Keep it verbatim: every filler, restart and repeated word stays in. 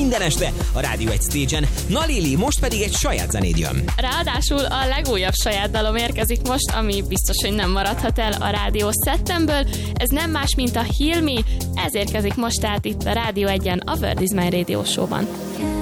minden este a Rádió egy Stage-en. Na Lili, most pedig egy saját zenéd jön. Ráadásul a legújabb saját dalom érkezik most, ami biztos, hogy nem maradhat el a Rádió Szettemből. Ez nem más, mint a Heal Me, ez érkezik most tehát itt a Rádió egyen, a World is My Radio Show-ban.